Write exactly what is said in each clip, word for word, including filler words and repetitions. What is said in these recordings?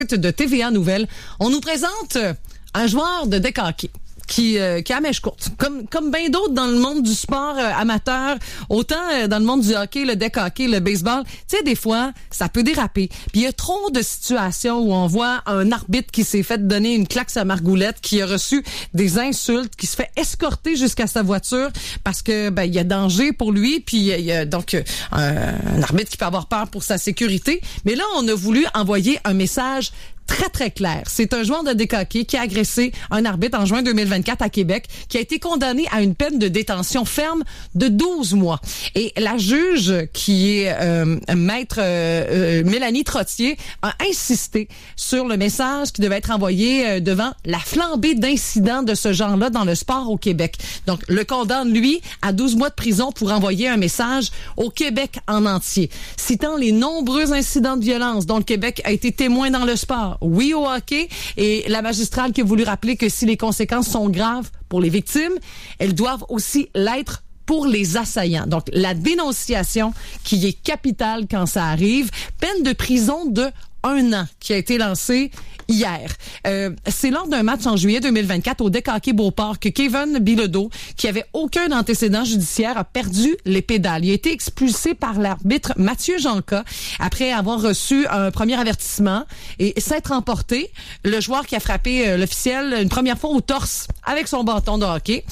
de T V A Nouvelles, on nous présente un joueur de deck hockey qui, euh, qui a la mèche courte. Comme, comme bien d'autres dans le monde du sport euh, amateur, autant euh, dans le monde du hockey, le deck hockey, le baseball, tu sais, des fois, ça peut déraper. Puis il y a trop de situations où on voit un arbitre qui s'est fait donner une claque à margoulette, qui a reçu des insultes, qui se fait escorter jusqu'à sa voiture parce que ben il y a danger pour lui, puis il y a donc euh, un arbitre qui peut avoir peur pour sa sécurité. Mais là, on a voulu envoyer un message très, très clair. C'est un joueur de deck hockey qui a agressé un arbitre en juin deux mille vingt-quatre à Québec, qui a été condamné à une peine de détention ferme de douze mois. Et la juge, qui est euh, maître euh, euh, Mélanie Trottier, a insisté sur le message qui devait être envoyé euh, devant la flambée d'incidents de ce genre-là dans le sport au Québec. Donc, le condamne, lui, à douze mois de prison pour envoyer un message au Québec en entier, citant les nombreux incidents de violence dont le Québec a été témoin dans le sport. Oui au hockey, et la magistrate qui a voulu rappeler que si les conséquences sont graves pour les victimes, elles doivent aussi l'être pour les assaillants. Donc, la dénonciation qui est capitale quand ça arrive, peine de prison de un an qui a été lancée hier. Euh, c'est lors d'un match en juillet deux mille vingt-quatre au deck hockey Beauport que Kevin Bilodeau, qui avait aucun antécédent judiciaire, a perdu les pédales. Il a été expulsé par l'arbitre Mathieu Janca après avoir reçu un premier avertissement et s'être emporté. Le joueur qui a frappé euh, l'officiel une première fois au torse avec son bâton de hockey.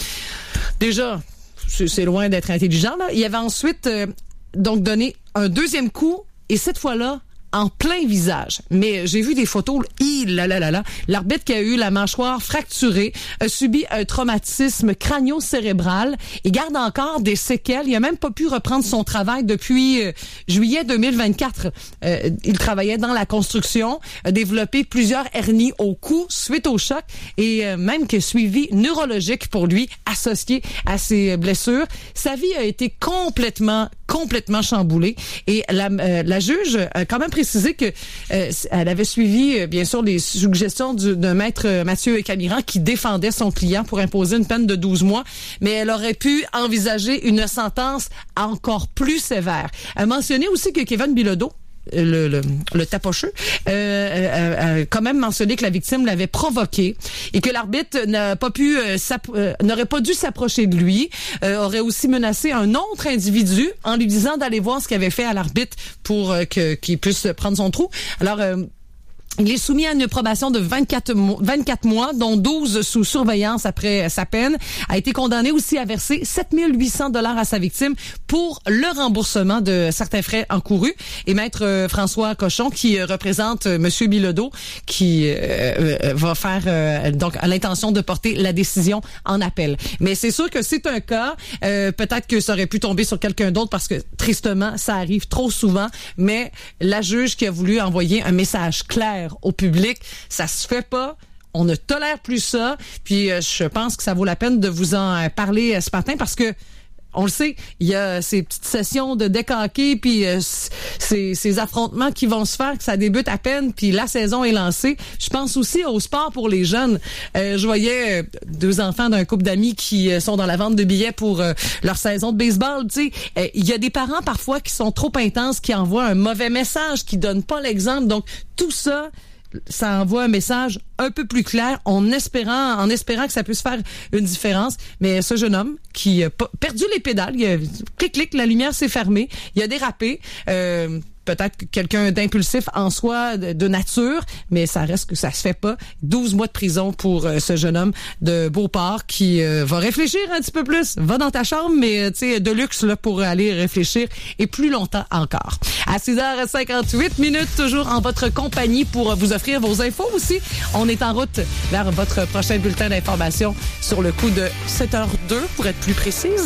Déjà, c'est, c'est loin d'être intelligent, là. Il avait ensuite euh, donc donné un deuxième coup et cette fois-là, en plein visage. Mais j'ai vu des photos, il là là là là. L'arbitre qui a eu la mâchoire fracturée a subi un traumatisme crânio-cérébral et garde encore des séquelles. Il a même pas pu reprendre son travail depuis euh, juillet deux mille vingt-quatre. Euh, il travaillait dans la construction, a développé plusieurs hernies au cou suite au choc et euh, même que suivi neurologique pour lui associé à ses blessures. Sa vie a été complètement complètement chamboulée et la, euh, la juge a quand même précisé que euh, elle avait suivi euh, bien sûr les suggestions du, d'un maître euh, Mathieu Camiran qui défendait son client pour imposer une peine de douze mois, mais elle aurait pu envisager une sentence encore plus sévère. Elle a mentionné aussi que Kevin Bilodeau, le, le, le tapocheux, euh, euh, euh, quand même mentionné que la victime l'avait provoqué et que l'arbitre n'a pas pu, euh, euh, n'aurait pas dû s'approcher de lui, euh, aurait aussi menacé un autre individu en lui disant d'aller voir ce qu'il avait fait à l'arbitre pour euh, que, qu'il puisse prendre son trou. Alors, euh, il est soumis à une probation de vingt-quatre mois, dont douze sous surveillance après sa peine. A été condamné aussi à verser sept mille huit cents dollars à sa victime pour le remboursement de certains frais encourus. Et maître euh, François Cochon, qui euh, représente euh, Monsieur Bilodeau, qui euh, euh, va faire euh, donc à l'intention de porter la décision en appel. Mais c'est sûr que c'est un cas. Euh, peut-être que ça aurait pu tomber sur quelqu'un d'autre parce que tristement, ça arrive trop souvent. Mais la juge qui a voulu envoyer un message clair au public, ça se fait pas. On ne tolère plus ça. Puis euh, je pense que ça vaut la peine de vous en parler euh, ce matin parce que on le sait, il y a ces petites sessions de deck hockey puis euh, ces, ces affrontements qui vont se faire, que ça débute à peine, puis la saison est lancée. Je pense aussi au sport pour les jeunes. Euh, je voyais euh, deux enfants d'un couple d'amis qui euh, sont dans la vente de billets pour euh, leur saison de baseball. Tu sais, euh, il y a des parents parfois qui sont trop intenses, qui envoient un mauvais message, qui donnent pas l'exemple. Donc tout ça, ça envoie un message un peu plus clair, en espérant, en espérant que ça puisse faire une différence. Mais ce jeune homme qui a perdu les pédales, il a clic clic, la lumière s'est fermée, il a dérapé. Euh, peut-être quelqu'un d'impulsif en soi, de, de nature, mais ça reste que ça se fait pas. douze mois de prison pour euh, ce jeune homme de Beauport qui euh, va réfléchir un petit peu plus. Va dans ta chambre, mais tu sais, de luxe là pour aller réfléchir et plus longtemps encore. À six heures cinquante-huit minutes, toujours en votre compagnie pour vous offrir vos infos aussi. On est en route vers votre prochain bulletin d'information sur le coup de sept heures deux, pour être plus précise,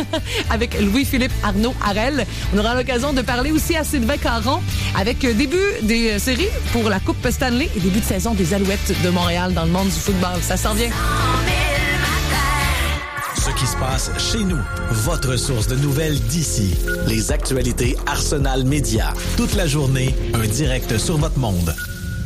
avec Louis-Philippe Arnaud Harel. On aura l'occasion de parler aussi à Sylvain Caron avec début des séries pour la Coupe Stanley et début de saison des Alouettes de Montréal dans le monde du football. Ça s'en vient. Ce qui se passe chez nous. Votre source de nouvelles d'ici. Les actualités Arsenal Média. Toute la journée, un direct sur votre monde.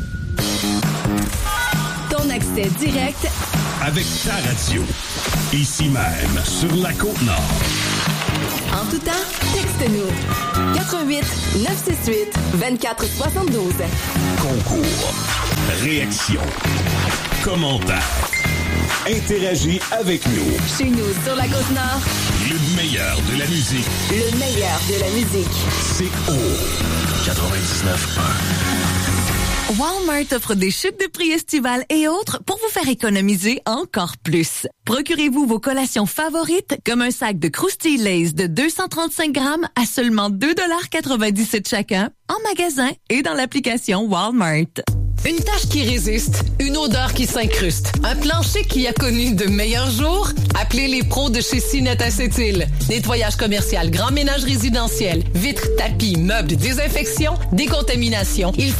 Ton accès direct avec ta radio. Ici même, sur la Côte-Nord. En tout temps, texte-nous. quatre un huit neuf six huit deux quatre sept deux. Concours, réaction, commentaire. Interagis avec nous. Chez nous, sur la Côte-Nord, Le meilleur de la musique. le meilleur de la musique. C'est au quatre-vingt-dix-neuf un. Walmart offre des chutes de prix estivales et autres pour vous faire économiser encore plus. Procurez-vous vos collations favorites comme un sac de Krusty Lays de deux cent trente-cinq grammes à seulement deux dollars quatre-vingt-dix-sept chacun en magasin et dans l'application Walmart. Une tâche qui résiste, une odeur qui s'incruste, un plancher qui a connu de meilleurs jours? Appelez les pros de chez Cinet à Sept-Îles. Nettoyage commercial, grand ménage résidentiel, vitres, tapis, meubles, désinfection, décontamination. Il